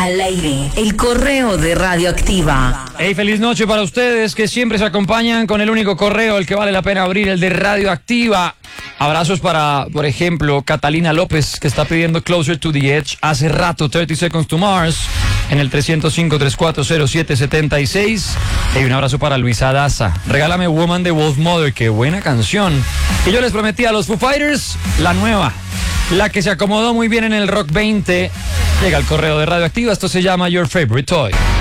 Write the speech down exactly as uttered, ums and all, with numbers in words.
Al aire, el correo de Radioactiva. Hey, feliz noche para ustedes que siempre se acompañan con el único correo, el que vale la pena abrir, el de Radioactiva. Abrazos para, por ejemplo, Catalina López, que está pidiendo Closer to the Edge hace rato, thirty Seconds to Mars, en el tres cero cinco, tres cuatro cero, siete siete seis. Y un abrazo para Luisa Daza. Regálame Woman de Wolf Mother, qué buena canción. Y yo les prometí a los Foo Fighters la nueva, la que se acomodó muy bien en el Rock veinte. Llega al correo de Radioactiva, esto se llama Your Favorite Toy.